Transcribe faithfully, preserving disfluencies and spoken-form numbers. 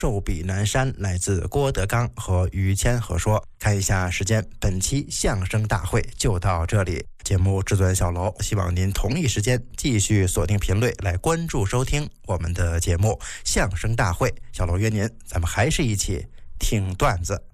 寿比南山来自郭德纲和于谦合说。看一下时间，本期相声大会就到这里。节目制作人小楼，希望您同一时间继续锁定频率来关注收听我们的节目相声大会。小楼约您，咱们还是一起听段子。